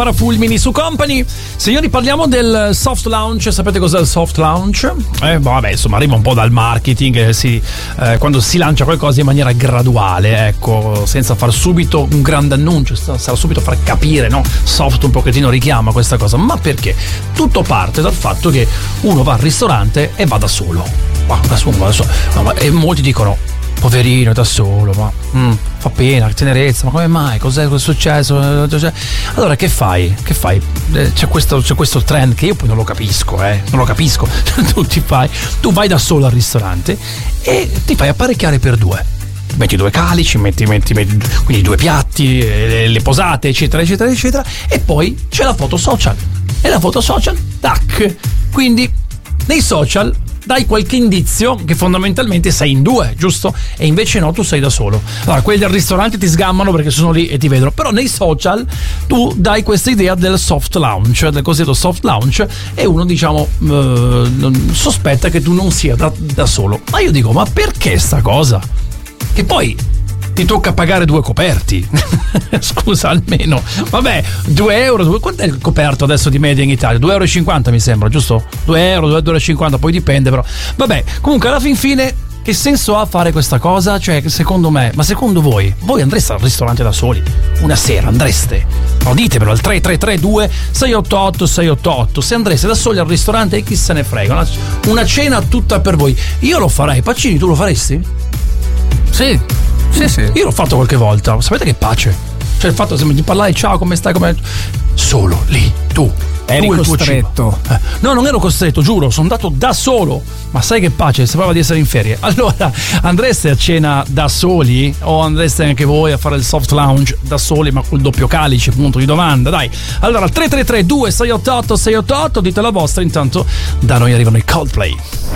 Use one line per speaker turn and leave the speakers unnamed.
Fulmini su Company. Signori, parliamo del soft launch. Sapete cos'è il soft launch? Vabbè, insomma, arriva un po' dal marketing, quando si lancia qualcosa in maniera graduale, ecco, senza far subito un grande annuncio, sarà subito far capire, no? Soft un pochettino richiama questa cosa, ma perché? Tutto parte dal fatto che uno va al ristorante e va da solo. E molti dicono: poverino, da solo, ma fa pena, tenerezza, ma come mai? Cos'è successo? Allora che fai? C'è questo trend che io poi non lo capisco. Tu vai da solo al ristorante e ti fai apparecchiare per due. Metti due calici, metti quindi due piatti, le posate, eccetera, e poi c'è la foto social. E la foto social, tac! Quindi nei social dai qualche indizio che fondamentalmente sei in due, giusto? E invece no, tu sei da solo. Allora, quelli del ristorante ti sgammano perché sono lì e ti vedono, però nei social tu dai questa idea del soft launch, del cosiddetto soft launch, e uno, diciamo, sospetta che tu non sia da solo. Ma io dico, ma perché sta cosa? Che poi ti tocca pagare due coperti. Scusa, almeno. Vabbè, 2 euro. Quanto è il coperto adesso di media in Italia? 2,50 euro mi sembra, giusto? 2 euro, 2,50 euro, poi dipende, però. Vabbè, comunque alla fin fine, che senso ha fare questa cosa? Cioè, secondo me, ma secondo voi andreste al ristorante da soli? Una sera andreste? No, ditemelo al 3332 688 688. Se andreste da soli al ristorante, chi se ne frega? Una cena tutta per voi. Io lo farei. Pacini, tu lo faresti? Sì. Io l'ho fatto qualche volta. Sapete che pace? Cioè il fatto di parlare, ciao, come stai? Solo lì, tu.
Eri costretto.
No, non ero costretto, giuro, sono andato da solo. Ma sai che pace, sembrava di essere in ferie. Allora, andreste a cena da soli o andreste anche voi a fare il soft lounge da soli, ma col doppio calice? Punto di domanda, dai. Allora, 3332 688 688, dite la vostra, intanto da noi arrivano i Coldplay.